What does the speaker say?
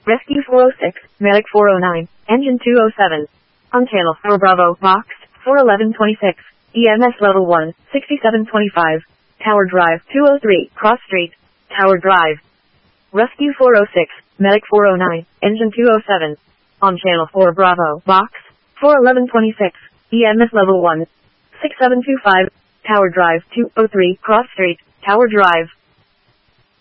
Rescue 406, Medic 409, Engine 207. On Channel 4 Bravo, Box 41126, EMS Level 1, 6725. Tower Drive 203, Cross Street, Tower Drive. Rescue 406, Medic 409, Engine 207. On Channel 4 Bravo, Box 41126, EMS Level 1, 6725. Tower Drive 203, Cross Street, Tower Drive.